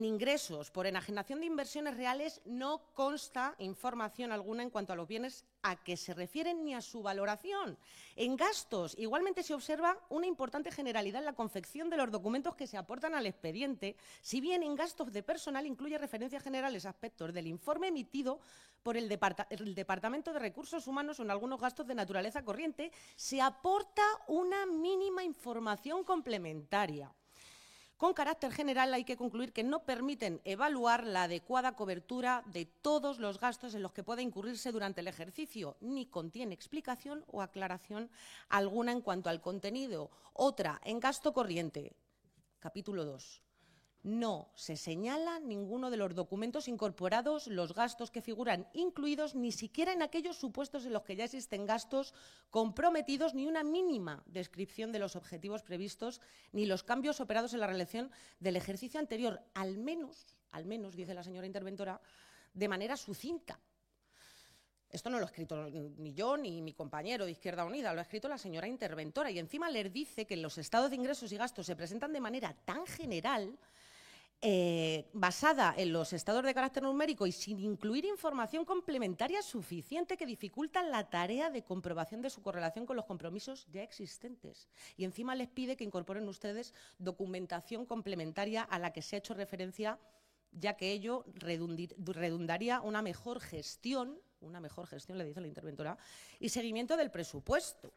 ingresos por enajenación de inversiones reales no consta información alguna en cuanto a los bienes a que se refieren ni a su valoración. En gastos, igualmente se observa una importante generalidad en la confección de los documentos que se aportan al expediente, si bien en gastos de personal incluye referencias generales a aspectos del informe emitido por el Departamento de Recursos Humanos o en algunos gastos de naturaleza corriente, se aporta una mínima información complementaria. Con carácter general, hay que concluir que no permiten evaluar la adecuada cobertura de todos los gastos en los que pueda incurrirse durante el ejercicio, ni contiene explicación o aclaración alguna en cuanto al contenido. Otra, en gasto corriente, capítulo 2. No se señala ninguno de los documentos incorporados los gastos que figuran incluidos, ni siquiera en aquellos supuestos en los que ya existen gastos comprometidos, ni una mínima descripción de los objetivos previstos, ni los cambios operados en la realización del ejercicio anterior, al menos, dice la señora interventora, de manera sucinta. Esto no lo he escrito ni yo ni mi compañero de Izquierda Unida, lo ha escrito la señora interventora, y encima les dice que los estados de ingresos y gastos se presentan de manera tan general, basada en los estados de carácter numérico y sin incluir información complementaria suficiente que dificulta la tarea de comprobación de su correlación con los compromisos ya existentes. Y encima les pide que incorporen ustedes documentación complementaria a la que se ha hecho referencia, ya que ello redundaría una mejor gestión, le dice la interventora, y seguimiento del presupuesto.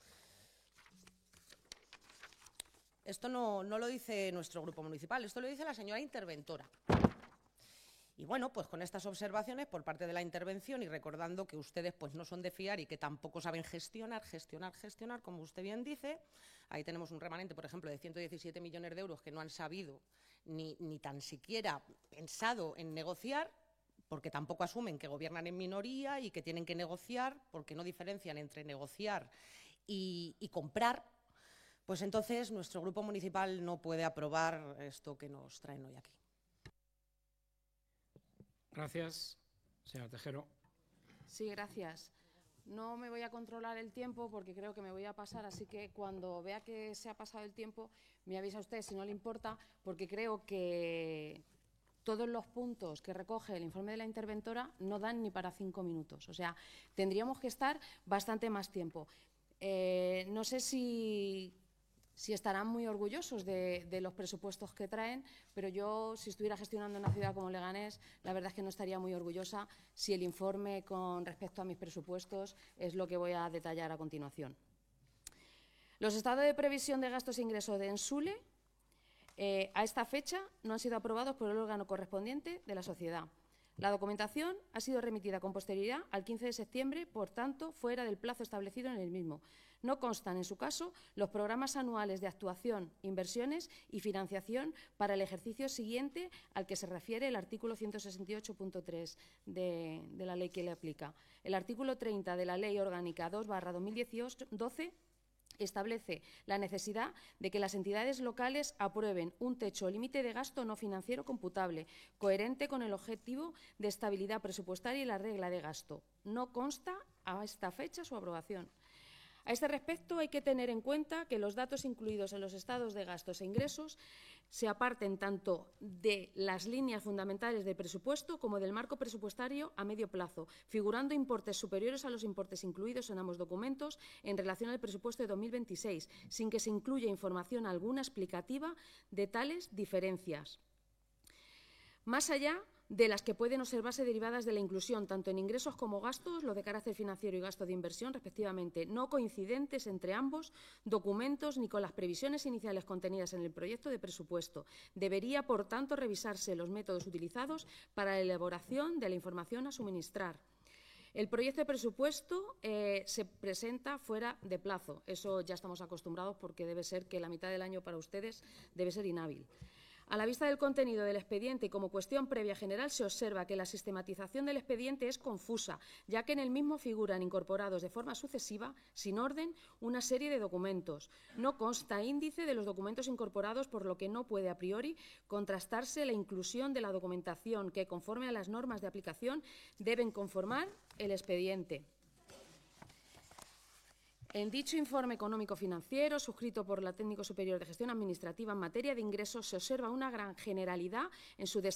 Esto no lo dice nuestro grupo municipal, esto lo dice la señora interventora. Y bueno, pues con estas observaciones por parte de la intervención y recordando que ustedes pues no son de fiar y que tampoco saben gestionar, como usted bien dice, ahí tenemos un remanente, por ejemplo, de 117 millones de euros que no han sabido ni tan siquiera pensado en negociar, porque tampoco asumen que gobiernan en minoría y que tienen que negociar, porque no diferencian entre negociar y comprar. Pues entonces nuestro grupo municipal no puede aprobar esto que nos traen hoy aquí. Gracias. Señora Tejero. Sí, gracias. No me voy a controlar el tiempo porque creo que me voy a pasar, así que cuando vea que se ha pasado el tiempo me avisa usted si no le importa, porque creo que todos los puntos que recoge el informe de la interventora no dan ni para 5 minutos. O sea, tendríamos que estar bastante más tiempo. No sé si estarán muy orgullosos de los presupuestos que traen, pero yo, si estuviera gestionando una ciudad como Leganés, la verdad es que no estaría muy orgullosa si el informe con respecto a mis presupuestos es lo que voy a detallar a continuación. Los estados de previsión de gastos e ingresos de Ensule a esta fecha no han sido aprobados por el órgano correspondiente de la sociedad. La documentación ha sido remitida con posterioridad al 15 de septiembre, por tanto, fuera del plazo establecido en el mismo. No constan, en su caso, los programas anuales de actuación, inversiones y financiación para el ejercicio siguiente al que se refiere el artículo 168.3 de la ley que le aplica. El artículo 30 de la Ley Orgánica 2/2012 establece la necesidad de que las entidades locales aprueben un techo o límite de gasto no financiero computable, coherente con el objetivo de estabilidad presupuestaria y la regla de gasto. No consta a esta fecha su aprobación. A este respecto, hay que tener en cuenta que los datos incluidos en los estados de gastos e ingresos se aparten tanto de las líneas fundamentales de presupuesto como del marco presupuestario a medio plazo, figurando importes superiores a los importes incluidos en ambos documentos en relación al presupuesto de 2026, sin que se incluya información alguna explicativa de tales diferencias. Más allá de las que pueden observarse derivadas de la inclusión, tanto en ingresos como gastos, los de carácter financiero y gasto de inversión, respectivamente, no coincidentes entre ambos documentos ni con las previsiones iniciales contenidas en el proyecto de presupuesto. Debería, por tanto, revisarse los métodos utilizados para la elaboración de la información a suministrar. El proyecto de presupuesto se presenta fuera de plazo. Eso ya estamos acostumbrados porque debe ser que la mitad del año para ustedes debe ser inhábil. A la vista del contenido del expediente y como cuestión previa general, se observa que la sistematización del expediente es confusa, ya que en el mismo figuran incorporados de forma sucesiva, sin orden, una serie de documentos. No consta índice de los documentos incorporados, por lo que no puede a priori contrastarse la inclusión de la documentación que, conforme a las normas de aplicación, deben conformar el expediente. En dicho informe económico-financiero, suscrito por la Técnico Superior de Gestión Administrativa en materia de ingresos, se observa una gran generalidad en su desarrollo